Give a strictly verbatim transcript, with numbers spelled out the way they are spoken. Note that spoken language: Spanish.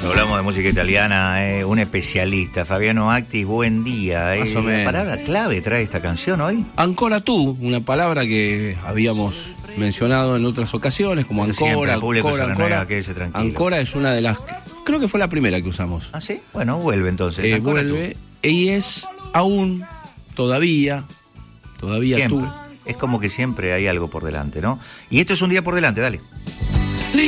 Cuando hablamos de música italiana, eh, un especialista, Fabiano Actis, buen día. Eh, Más o menos. ¿Qué palabra clave trae esta canción hoy? Ancora tú, una palabra que habíamos mencionado en otras ocasiones, como Siempre ancora, el público ancora, se renueva, ancora. quédese tranquilo. Ancora es una de las, creo que fue la primera que usamos. ¿Ah, sí? Bueno, vuelve entonces. Eh, Ancora vuelve, y es aún, todavía, todavía Siempre. tú. Es como que siempre hay algo por delante, ¿no? Y esto es un día por delante, dale.